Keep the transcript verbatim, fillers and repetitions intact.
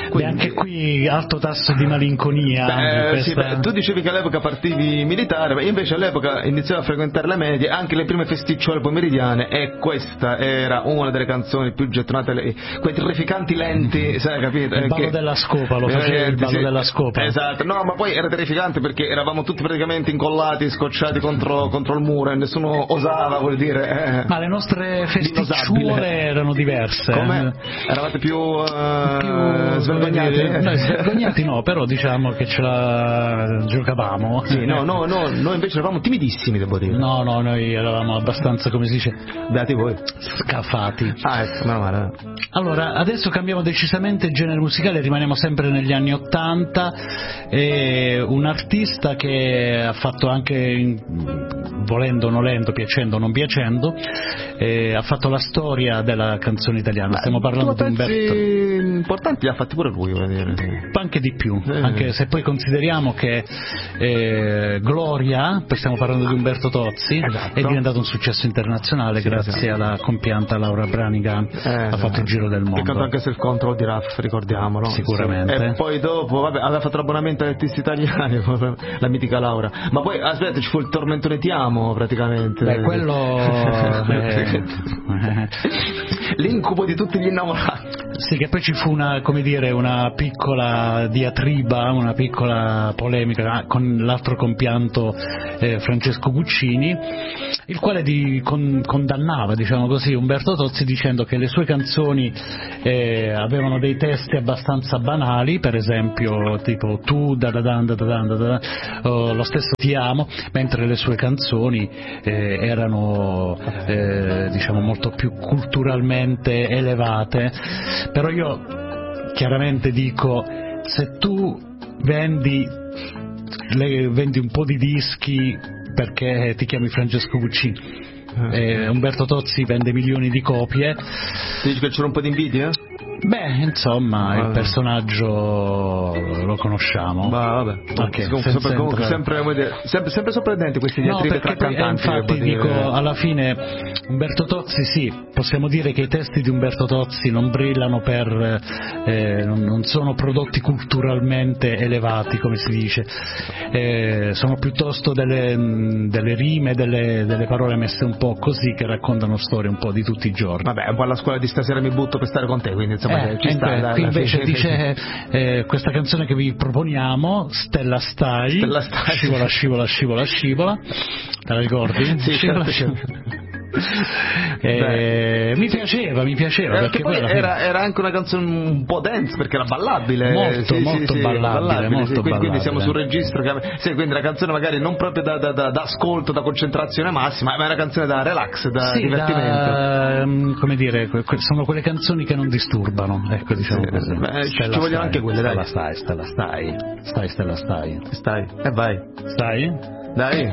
Beh, anche qui alto tasso di malinconia. Beh, questa... sì, beh, tu dicevi che all'epoca partivi militare, ma io invece all'epoca iniziavo a frequentare le medie, anche le prime festicciole pomeridiane, e questa era una delle canzoni più gettonate, le, quei terrificanti lenti, sai, capito? Il ballo che... della scopa, lo facevi il ballo sì, della scopa. Esatto, no, ma poi era terrificante perché eravamo tutti praticamente incollati, scocciati contro, contro il muro e nessuno osava, vuol dire... Eh, ma le nostre festicciole erano diverse. Come? Eravate più, uh, più svergognati? No, svergognati no, però diciamo che ce la giocavamo. Sì, no, no, no, noi invece eravamo timidissimi, devo dire. No, no, noi eravamo abbastanza, come si dice, beati voi, scafati. Ah, ecco, meno male. Allora, adesso cambiamo decisamente genere musicale, rimaniamo sempre negli anni Ottanta. È un artista che ha fatto anche, volendo, nolendo, piacendo, non piacendo, eh, ha fatto la storia della canzone italiana. Stiamo parlando di Umberto. Importanti li ha fatti pure lui, voglio dire. Anche di più, eh. anche se poi consideriamo che eh, Gloria, stiamo parlando di Umberto Tozzi, esatto. è diventato un successo internazionale, sì, grazie esatto. alla compianta Laura Branigan, eh, ha esatto. fatto il giro del mondo. Che canta anche Self Control di Raff, ricordiamolo. Sicuramente. Sì. E poi dopo, vabbè, aveva fatto l'abbonamento agli artisti italiani, la mitica Laura. Ma poi, aspetta, ci fu il Tormentone Ti Amo, praticamente. Beh, quello... eh... l'incubo di tutti gli innamorati. Sì, che poi ci fu una, come dire, una piccola diatriba, una piccola polemica con l'altro compianto eh, Francesco Guccini, il quale di, con, condannava, diciamo così, Umberto Tozzi dicendo che le sue canzoni eh, avevano dei testi abbastanza banali, per esempio tipo tu da da da da da da da, o lo stesso Ti Amo, mentre le sue canzoni eh, erano eh, diciamo molto più culturalmente elevate. Però io chiaramente dico, se tu vendi, le, vendi un po' di dischi perché ti chiami Francesco Guccini, eh, Umberto Tozzi vende milioni di copie, ti dici che c'era un po' di invidia? Beh, insomma, ah, il personaggio lo conosciamo. Ma vabbè, okay, comunque, sempre, comunque sempre, sempre, sempre sorprendenti questi diatribe no, tra cantanti. Eh, infatti dico, dire... alla fine Umberto Tozzi, sì, possiamo dire che i testi di Umberto Tozzi non brillano per, eh, non, non sono prodotti culturalmente elevati, come si dice, eh, sono piuttosto delle, delle rime, delle, delle parole messe un po' così, che raccontano storie un po' di tutti i giorni. Vabbè, un po' alla scuola di stasera mi butto per stare con te, quindi insomma... Eh, ci sta, qui, qui invece dice eh, questa canzone che vi proponiamo, Stella Stai, Stella Stai. scivola scivola scivola scivola, te la ricordi? Sì, scivola, certo. scivola. Eh, mi piaceva, mi piaceva eh, perché poi poi era, era anche una canzone un po' dance, perché era ballabile, molto, sì, molto sì, ballabile, ballabile molto sì, quindi, ballabile. Quindi siamo sul registro che, sì, quindi la canzone magari non proprio da, da, da, da ascolto, da concentrazione massima, ma è una canzone da relax, da sì, divertimento, da, um, come dire, sono quelle canzoni che non disturbano, ecco, diciamo sì, così. Beh, ci vogliono stai, anche quelle, Stella dai. Stai, Stella Stai, stai, Stella Stai, stai, e eh vai, stai? Dai.